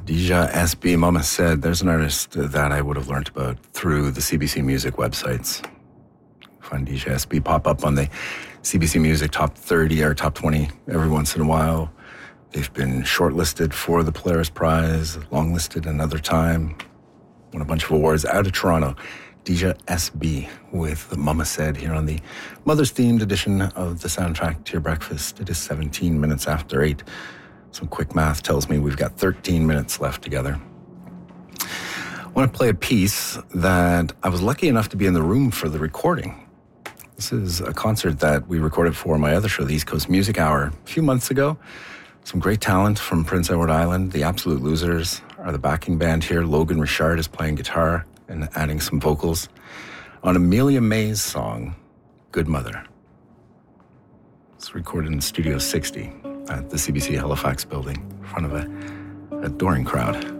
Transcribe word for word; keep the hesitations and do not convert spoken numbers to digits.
Dija S B, Mama Said. There's an artist that I would have learned about through the C B C Music websites. Find Dija S B pop up on the C B C Music Top thirty or Top twenty every once in a while. They've been shortlisted for the Polaris Prize, longlisted another time, won a bunch of awards out of Toronto. Dija S B with Mama Said here on the Mother's-themed edition of the soundtrack to your breakfast. It is seventeen minutes after eight. Some quick math tells me we've got thirteen minutes left together. I want to play a piece that I was lucky enough to be in the room for the recording. This is a concert that we recorded for my other show, the East Coast Music Hour, a few months ago. Some great talent from Prince Edward Island. The Absolute Losers are the backing band here. Logan Richard is playing guitar and adding some vocals on Amelia May's song, Good Mother. It's recorded in Studio sixty at the C B C Halifax building in front of a adoring crowd.